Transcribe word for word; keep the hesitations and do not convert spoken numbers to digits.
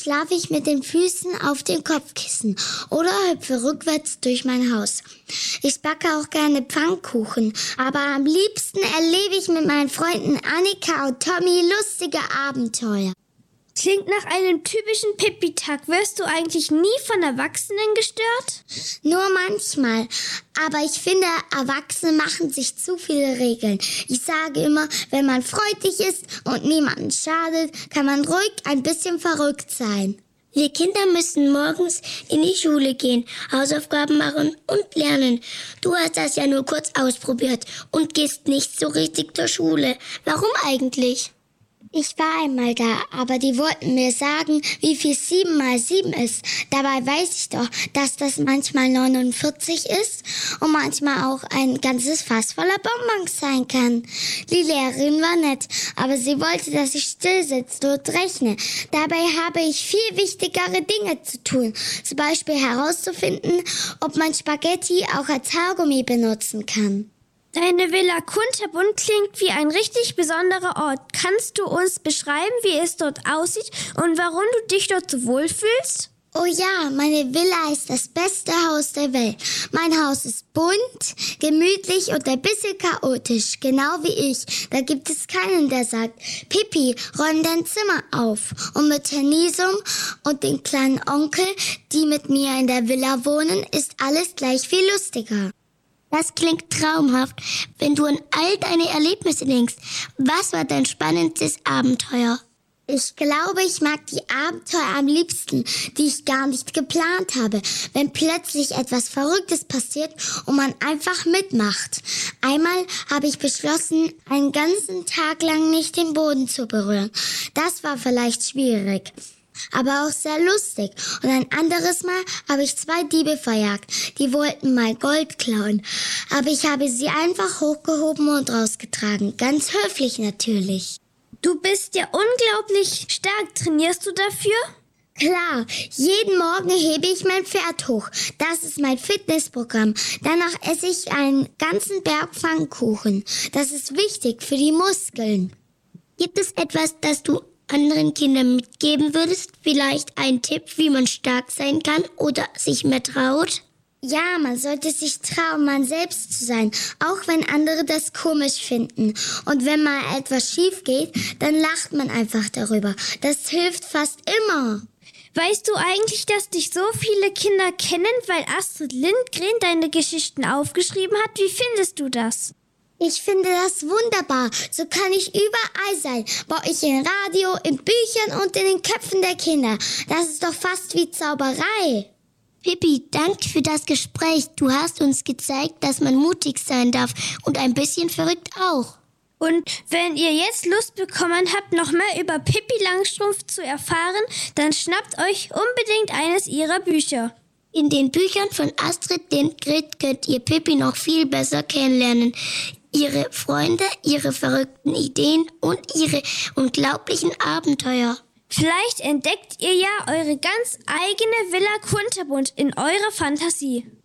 schlafe ich mit den Füßen auf dem Kopfkissen oder hüpfe rückwärts durch mein Haus. Ich backe auch gerne Pfannkuchen, aber am liebsten erlebe ich mit meinen Freunden Annika und Tommy lustige Abenteuer. Klingt nach einem typischen Pippi-Tag. Wirst du eigentlich nie von Erwachsenen gestört? Nur manchmal. Aber ich finde, Erwachsene machen sich zu viele Regeln. Ich sage immer, wenn man freundlich ist und niemanden schadet, kann man ruhig ein bisschen verrückt sein. Wir Kinder müssen morgens in die Schule gehen, Hausaufgaben machen und lernen. Du hast das ja nur kurz ausprobiert und gehst nicht so richtig zur Schule. Warum eigentlich? Ich war einmal da, aber die wollten mir sagen, wie viel sieben mal sieben ist. Dabei weiß ich doch, dass das manchmal neunundvierzig ist und manchmal auch ein ganzes Fass voller Bonbons sein kann. Die Lehrerin war nett, aber sie wollte, dass ich still sitze und rechne. Dabei habe ich viel wichtigere Dinge zu tun. Zum Beispiel herauszufinden, ob man Spaghetti auch als Haargummi benutzen kann. Deine Villa Kunterbunt klingt wie ein richtig besonderer Ort. Kannst du uns beschreiben, wie es dort aussieht und warum du dich dort so wohlfühlst? Oh ja, meine Villa ist das beste Haus der Welt. Mein Haus ist bunt, gemütlich und ein bisschen chaotisch, genau wie ich. Da gibt es keinen, der sagt, Pippi, räum dein Zimmer auf. Und mit Herrn Niesum und den kleinen Onkel, die mit mir in der Villa wohnen, ist alles gleich viel lustiger. Das klingt traumhaft, wenn du an all deine Erlebnisse denkst. Was war dein spannendstes Abenteuer? Ich glaube, ich mag die Abenteuer am liebsten, die ich gar nicht geplant habe. Wenn plötzlich etwas Verrücktes passiert und man einfach mitmacht. Einmal habe ich beschlossen, einen ganzen Tag lang nicht den Boden zu berühren. Das war vielleicht schwierig, aber auch sehr lustig. Und ein anderes Mal habe ich zwei Diebe verjagt. Die wollten mal Gold klauen. Aber ich habe sie einfach hochgehoben und rausgetragen. Ganz höflich natürlich. Du bist ja unglaublich stark. Trainierst du dafür? Klar, jeden Morgen hebe ich mein Pferd hoch. Das ist mein Fitnessprogramm. Danach esse ich einen ganzen Berg Pfannkuchen. Das ist wichtig für die Muskeln. Gibt es etwas, das du anderen Kindern mitgeben würdest? Vielleicht ein Tipp, wie man stark sein kann oder sich mehr traut? Ja, man sollte sich trauen, man selbst zu sein, auch wenn andere das komisch finden. Und wenn mal etwas schief geht, dann lacht man einfach darüber. Das hilft fast immer. Weißt du eigentlich, dass dich so viele Kinder kennen, weil Astrid Lindgren deine Geschichten aufgeschrieben hat? Wie findest du das? Ich finde das wunderbar. So kann ich überall sein. Bei euch im Radio, in Büchern und in den Köpfen der Kinder. Das ist doch fast wie Zauberei. Pippi, danke für das Gespräch. Du hast uns gezeigt, dass man mutig sein darf und ein bisschen verrückt auch. Und wenn ihr jetzt Lust bekommen habt, noch mehr über Pippi Langstrumpf zu erfahren, dann schnappt euch unbedingt eines ihrer Bücher. In den Büchern von Astrid Lindgren könnt ihr Pippi noch viel besser kennenlernen. Ihre Freunde, ihre verrückten Ideen und ihre unglaublichen Abenteuer. Vielleicht entdeckt ihr ja eure ganz eigene Villa Kunterbunt in eurer Fantasie.